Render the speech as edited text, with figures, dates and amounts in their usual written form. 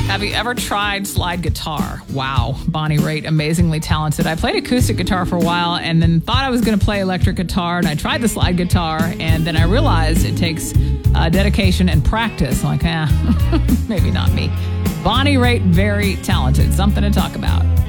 Have you ever tried slide guitar? Wow, Bonnie Raitt, amazingly talented. I played acoustic guitar for a while and then thought I was going to play electric guitar, and I tried the slide guitar, and then I realized it takes dedication and practice. I'm like, maybe not me. Bonnie Raitt, very talented. Something to talk about.